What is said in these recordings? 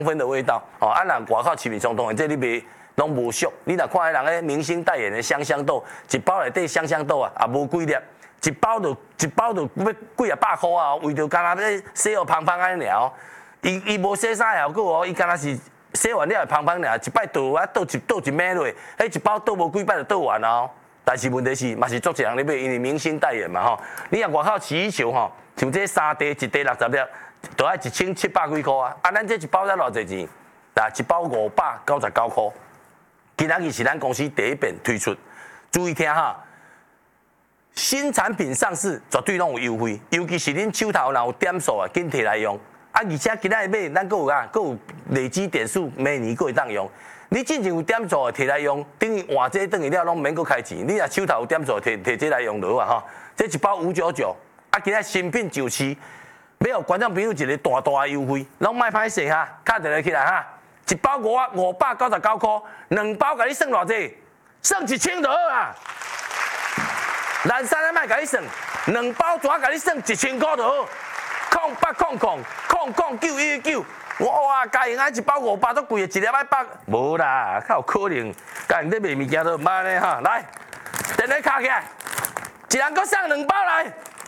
分的味道哦。啊，若外口市面上当然这你卖拢无俗。你若看迄人个明星代言的香香豆，一包内底香香豆啊，也无几粒，一包就要几啊百块啊，为着干那要洗哦芳芳安尼哦。伊无洗啥效果哦，伊干那是洗完了会芳芳尔，一摆倒啊倒一暝落，迄一包倒无几摆就倒完哦。但是问题是，嘛是足侪人咧买，因为明星代言嘛吼。你若外口洗衣球吼，像这3袋，一袋60粒，都要1700几块啊。啊，咱这一包才偌济钱？但一包599块。今仔日是咱公司第一遍推出，注意听哈。新产品上市绝对拢有优惠，尤其是恁手头若有点数啊，紧摕来用。啊，而且今仔日买，咱佫有累积点数，明年佫会当用。你之前有点数摕来用，等于换这等于了拢免佫开钱。你若手头有点数，摕这来用就好啊吼。这一包599，啊，今仔新品就市，要有观众朋友一个大大的优惠，拢莫歹势哈，卡电话起来哈。一包599块，2包甲你算偌济？算1000就好啊。蓝山咱莫甲你算，2包纸甲你算1000块就好。0800991199，哇！家用一包500都贵，一粒100，无啦，较有可能。家用咧卖物件都唔捌咧哈。来，电话卡起来，一人搁送2包来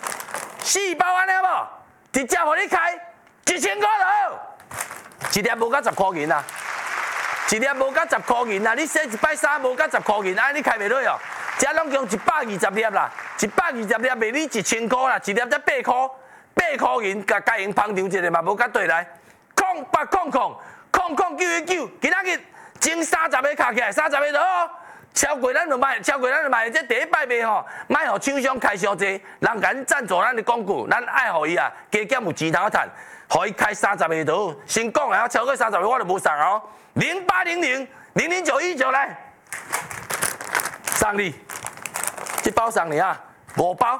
，4包安尼好无？直接互你开1000块就好，一粒无甲10块银啊，一粒无甲10块银啊，你洗一摆衫无甲10块银，安尼开袂落哦。这拢共120粒啦，120粒卖你1000块啦，一粒才8块。8块银，甲家用捧场一下嘛，无甲对来。0800991199，今仔日前30个卡起来，30个就好。超过咱就卖，这第一摆卖吼，卖互厂商开伤济，人甲咱赞助咱的广告，咱爱互伊啊，加减有钱通赚，互伊开30个就好。先讲啊，超过30个我就无送哦。0800000919来，送你，这包送你啊，5包。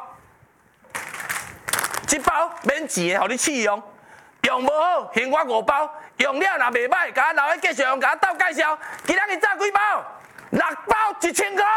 一包免钱的，互你试用，用无好，还我5包，用了若袂歹，甲我留个继续用，甲我斗介绍。今仔日炸几包？6包1000块。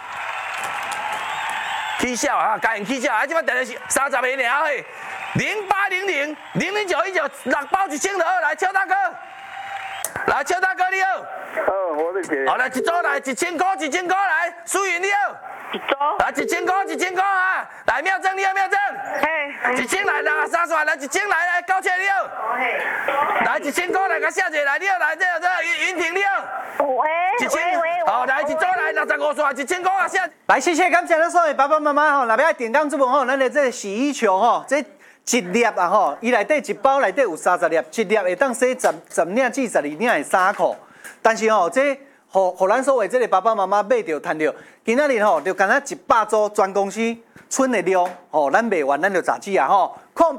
起笑啊，家用起笑，啊，即摆电话是30个尔嘿，0800000919，6包1000就好，来，邱大哥，来，邱大哥你好。 好，我在这。 好，来一组来1000块来，苏云你好。 一组。 来1000块啊！来妙正你好，妙正。 嘿。 1000来啦，30块来1000来，高切你好。来1000块来，甲写者来你好，来这云婷你好。 喂。 好，来一组来65块1000块啊，写。 来，谢谢，感谢咱所有爸爸妈妈吼，若要点当这部吼，咱的这个洗衣球吼，这一粒啊吼，伊内底一包内底有30粒，一粒会当洗10领至12领的衫裤，但是吼这。互咱所有这个爸爸妈妈买着赚着，今仔日吼就干那100组全公司剩的量，吼咱卖完咱就杂志啊吼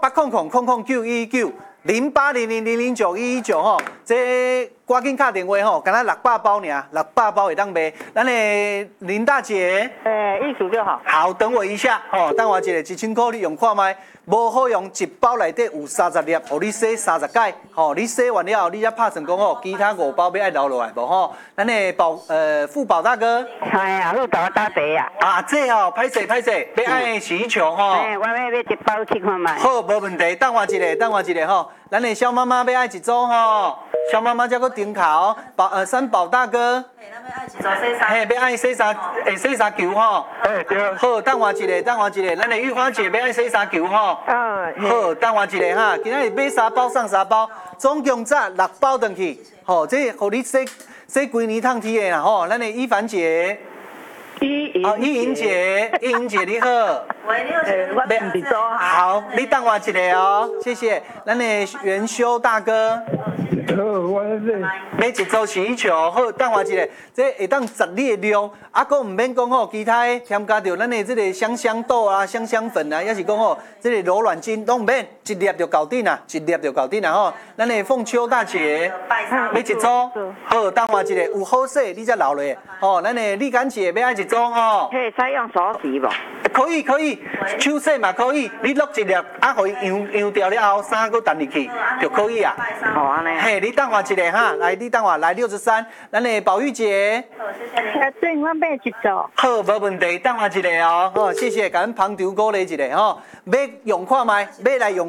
，080000091199吼，这赶紧打电话吼，干那600包尔，600包会当卖。咱的林大姐， 意思就好。 好，等我一下吼，等我一个1000块你用看卖。无好用，一包内底有30粒，互你洗30摆，吼，你洗完了后，你才拍成功吼，其他5包要爱留落来无吼？咱的富宝大哥， 哎呀，富宝大伯呀。 啊，这哦，歹势，要爱洗衣球吼。 我要一包试看卖。 好，无问题，等我一个吼，咱的小妈妈要爱一组吼，小妈妈才个顶考，三宝大哥。嘿，要爱洗衫，洗衫球吼。对。好，等我一个，咱的玉花姐要爱洗衫球吼。好，等我一个哈，今仔日买3包送3包，总共才6包回去。吼，这互你洗规年烫体的啦吼，咱的依凡姐。依莹姐你好。 喂，你好，我唔是做。 好，你等我一个哦，谢谢。咱的元修大哥。 好，我这买一组洗衣球，好，等我一个，这会当10粒的量，啊，佫唔免讲吼，其他添加着咱的这个香香豆啊、香香粉啊，也是讲吼，这个柔软精拢唔免，一粒就搞定啦，吼。咱的凤秋大姐，买一组，好，等我一个，有好势你才留落，吼，咱的丽干姐要爱一组吼。 可以使用手洗无？ 可以，手洗嘛可以，你落一粒，啊，互伊扬掉了后，衫佫弹入去就可以啊。 好安尼。 嘿，你等我一个哈，来，你等我来63，咱的宝玉姐。 好，谢谢。对，我买一组。 好，无问题，等我一个哦。好，谢谢，感恩旁条鼓励一下吼，要用看卖，要来用。